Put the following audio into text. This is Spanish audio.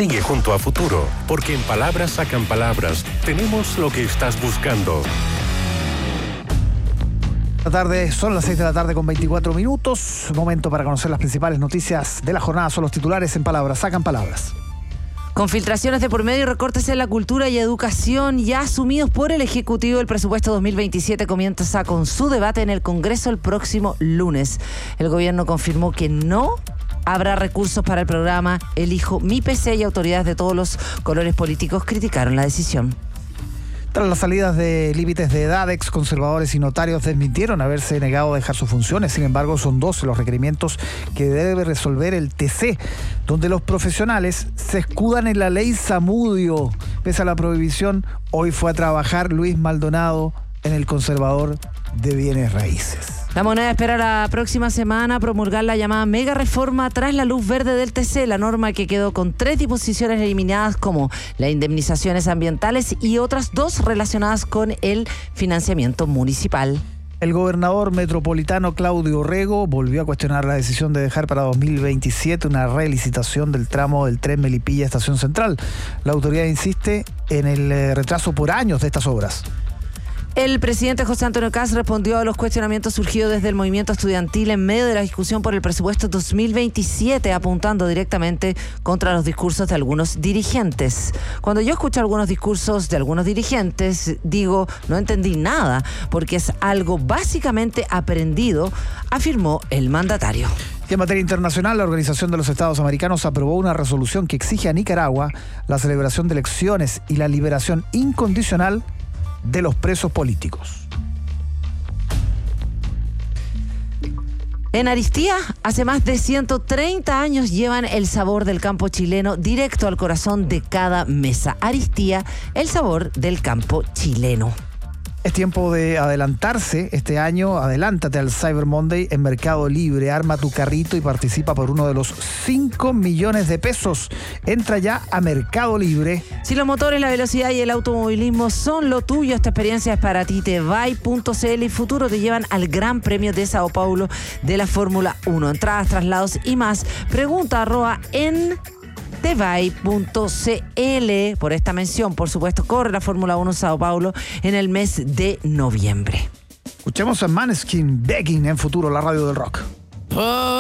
Sigue junto a Futuro, porque en Palabras Sacan Palabras tenemos lo que estás buscando. Son las 6 de la tarde con 24 minutos. Momento para conocer las principales noticias de la jornada. Son los titulares en Palabras Sacan Palabras. Con filtraciones de por medio y recortes en la cultura y educación ya asumidos por el Ejecutivo, el presupuesto 2027 comienza con su debate en el Congreso el próximo lunes. El gobierno confirmó que no habrá recursos para el programa Elijo Mi PC y autoridades de todos los colores políticos criticaron la decisión. Tras las salidas de límites de edad, ex conservadores y notarios desmintieron haberse negado a dejar sus funciones. Sin embargo, son 12 los requerimientos que debe resolver el TC, donde los profesionales se escudan en la ley Zamudio. Pese a la prohibición, hoy fue a trabajar Luis Maldonado en el Conservador de Bienes Raíces. La Moneda espera la próxima semana promulgar la llamada mega reforma tras la luz verde del TC, la norma que quedó con 3 disposiciones eliminadas como las indemnizaciones ambientales y otras 2 relacionadas con el financiamiento municipal. El gobernador metropolitano Claudio Rego volvió a cuestionar la decisión de dejar para 2027 una relicitación del tramo del tren Melipilla-Estación Central. La autoridad insiste en el retraso por años de estas obras. El presidente José Antonio Kast respondió a los cuestionamientos surgidos desde el movimiento estudiantil en medio de la discusión por el presupuesto 2027, apuntando directamente contra los discursos de algunos dirigentes. Cuando yo escucho algunos discursos de algunos dirigentes, digo, no entendí nada, porque es algo básicamente aprendido, afirmó el mandatario. Y en materia internacional, la Organización de los Estados Americanos aprobó una resolución que exige a Nicaragua la celebración de elecciones y la liberación incondicional de los presos políticos. En Aristía, hace más de 130 años llevan el sabor del campo chileno directo al corazón de cada mesa. Aristía, el sabor del campo chileno. Es tiempo de adelantarse este año. Adelántate al Cyber Monday en Mercado Libre. Arma tu carrito y participa por uno de los 5 millones de pesos. Entra ya a Mercado Libre. Si los motores, la velocidad y el automovilismo son lo tuyo, esta experiencia es para ti. Tevai.cl y Futuro te llevan al Gran Premio de Sao Paulo de la Fórmula 1. Entradas, traslados y más. Pregunta en Tevai.cl. Por esta mención, por supuesto, corre la Fórmula 1 Sao Paulo en el mes de noviembre. Escuchemos a Maneskin Begging en Futuro, la radio del rock.